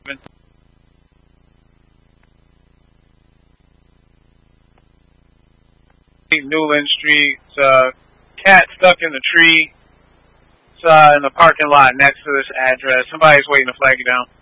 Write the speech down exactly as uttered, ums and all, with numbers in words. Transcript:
Newland Street. Uh, cat stuck in the tree. It's uh, in the parking lot next to this address. Somebody's waiting to flag you down.